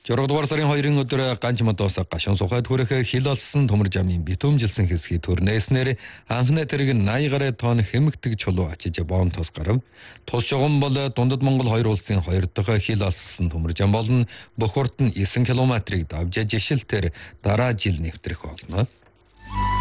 6 дугаар сарын 2-ын өдөр ганч модоос гашуун сухад хүрэх хил алсан төмөр жамын битүүмжилсэн хэсгийг төрнөөснөр анхны тэрэг 80 гаруй тонн хэмэгтэг чулуу ачиж бом тус гарав. Тус жогон бол Дундад Монгол хоёр улсын 2 дахь хил алсан төмөр жам болон бүх урт нь 9 км-ыг давж жишэлтээр дараа жил нэвтрэх болно.